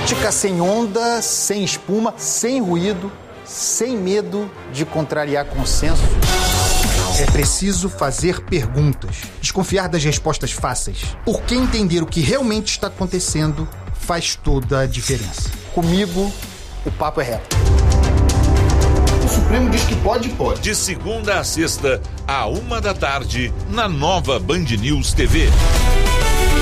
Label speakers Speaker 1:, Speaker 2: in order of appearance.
Speaker 1: Política sem onda, sem espuma, sem ruído, sem medo de contrariar consenso.
Speaker 2: É preciso fazer perguntas, desconfiar das respostas fáceis, porque entender o que realmente está acontecendo faz toda a diferença.
Speaker 1: Comigo, o papo é reto.
Speaker 2: O Supremo diz que pode.
Speaker 3: De segunda a sexta, à 1 da tarde, na nova Band News TV.